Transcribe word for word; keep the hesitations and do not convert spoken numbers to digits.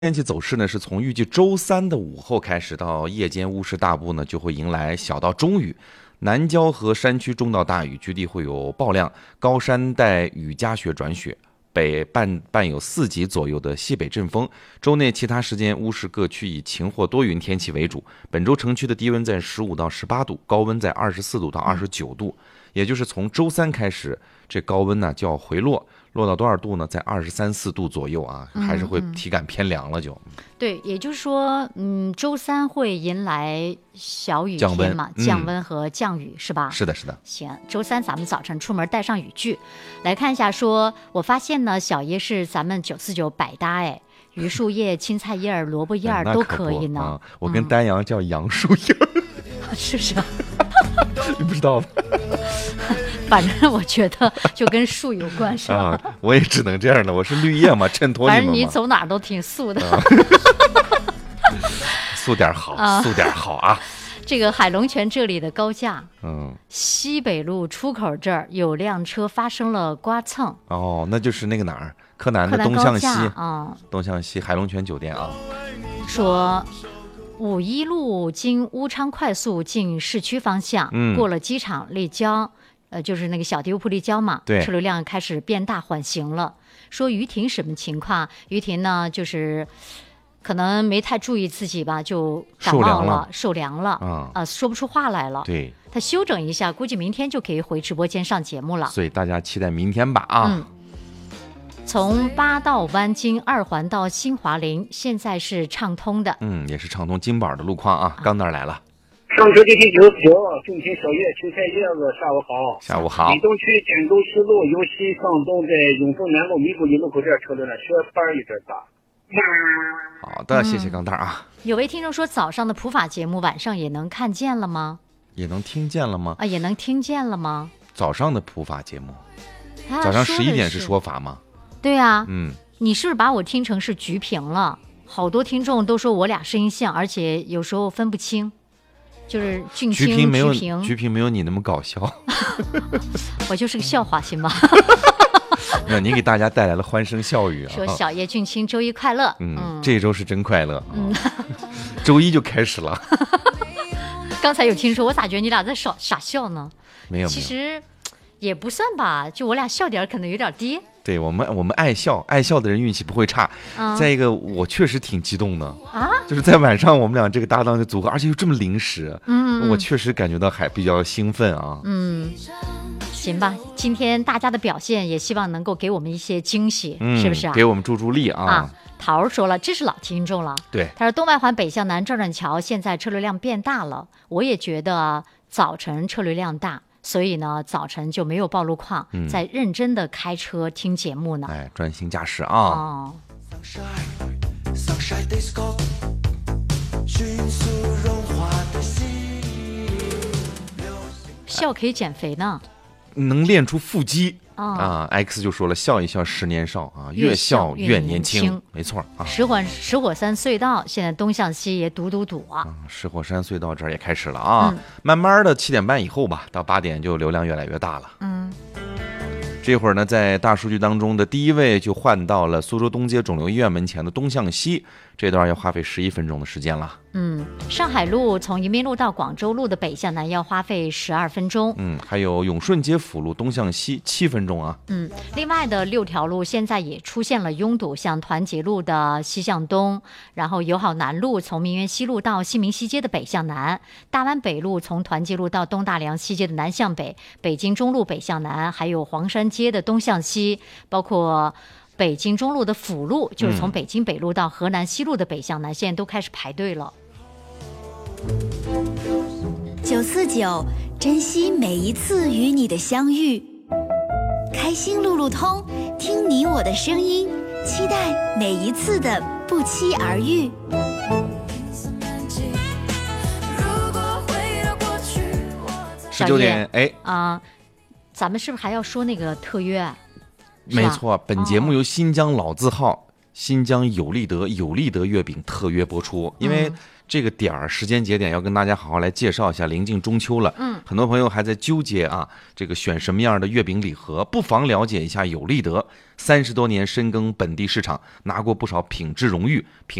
天气走势呢，是从预计周三的午后开始，到夜间乌市大部呢就会迎来小到中雨，南郊和山区中到大雨，局地会有暴量，高山带雨夹雪转雪，北伴伴有四级左右的西北阵风。周内其他时间乌市各区以晴或多云天气为主。本周城区的低温在十五到十八度，高温在二十四度到二十九度，也就是从周三开始，这高温呢就要回落。落到多少度呢？在二十三四度左右啊，还是会体感偏凉了就。嗯嗯、 对，也就是说，嗯，周三会迎来小雨天嘛，降温、嗯、降温和降雨是吧？ 是的，是的。 行，周三咱们早晨出门带上雨具，来看一下说。我发现呢，小叶是咱们九四九百搭哎，榆树叶、青菜叶、萝卜叶都可以呢。 啊、我跟丹阳叫杨树叶， 嗯、是不是？ 你不知道吗？ 反正我觉得就跟树有关是吧？ 啊，我也只能这样了，我是绿叶嘛，衬托你们嘛。 反正你走哪都挺素的，啊、 素点好，啊、素点好啊！ 这个海龙泉这里的高架， 嗯， 西北路出口这儿有辆车发生了刮蹭。 哦，那就是那个哪儿，柯南的东向西啊， 东向西海龙泉酒店啊。 说五一路经乌昌快速进市区方向，嗯、过了机场立交。呃，就是那个小地乌铺立交嘛， 对， 车流量开始变大缓行了。说于婷什么情况？于婷呢，就是可能没太注意自己吧，就感冒了，受凉了，啊、呃，说不出话来了。 对， 他休整一下，估计明天就可以回直播间上节目了。 所以大家期待明天吧啊！ 嗯，从八道湾经二环到新华林，现在是畅通的。 嗯，也是畅通金宝的路况啊。刚那儿来了。 上车电梯九四九，重庆小叶青菜叶子，下午好。 下午好。 李东区简州西路由西向东，在永丰南路弥补里路口这车流量雪班一直大。 好的，谢谢钢蛋啊、 嗯。有位听众说，早上的普法节目晚上也能看见了吗？ 也能听见了吗？ 啊，也能听见了吗？ 早上的普法节目，早上十一点是说法吗？ 对啊， 嗯， 你是不是把我听成是菊萍了？好多听众都说我俩声音像，而且有时候分不清。就是俊清、 菊萍没有菊萍没有你那么搞笑， 我就是个笑话，行吗？ 那你给大家带来了欢声笑语啊！ 说小叶俊清周一快乐， 嗯，嗯这一周是真快乐，嗯，周一就开始了。 刚才有听说，我咋觉得你俩在傻傻笑呢？ 没有， 其实也不算吧，就我俩笑点可能有点低。 对我们，我们爱笑，爱笑的人运气不会差。嗯、再一个，我确实挺激动的啊， 就是在晚上我们俩这个搭档的组合，而且又这么临时， 嗯, 嗯， 我确实感觉到还比较兴奋啊。 嗯，行吧，今天大家的表现也希望能够给我们一些惊喜， 嗯、 是不是啊？ 给我们助助力啊！ 啊，桃儿说了，这是老听众了， 对， 他说东外环北向南转转桥现在车流量变大了，我也觉得早晨车流量大。所以呢，早晨就没有报路况，嗯、在认真的开车听节目呢。 哎，专心驾驶啊！ 哦。笑可以减肥呢， 能练出腹肌。 哦、 啊 ，X 就说了，笑一笑十年少啊，越笑越年轻， 年轻没错啊。 石火石火山隧道现在东向西也堵堵堵啊。 嗯、石火山隧道这儿也开始了啊，嗯、慢慢的七点半以后吧，到八点就流量越来越大了。 嗯。 这会儿呢，在大数据当中的第一位就换到了苏州东街肿瘤医院门前的东向西，这段要花费十一分钟的时间了。 嗯，上海路从宜宾路到广州路的北向南要花费十二分钟。 嗯，还有永顺街辅路东向西七分钟啊。 嗯，另外的六条路现在也出现了拥堵，像团结路的西向东，然后友好南路从明园西路到西明西街的北向南，大湾北路从团结路到东大梁西街的南向北，北京中路北向南，还有黄山街的东向西，包括北京中路的辅路，就是从北京北路到河南西路的北向南，嗯、现在都开始排队了。 九四九，珍惜每一次与你的相遇，开心路路通，听你我的声音，期待每一次的不期而遇。 十九点，哎啊、呃，咱们是不是还要说那个特约？ 没错，本节目由新疆老字号新疆有利德有利德月饼特约播出，因为这个点儿时间节点要跟大家好好来介绍一下，临近中秋了，嗯，很多朋友还在纠结啊，这个选什么样的月饼礼盒，不妨了解一下有利德，三十多年深耕本地市场，拿过不少品质荣誉。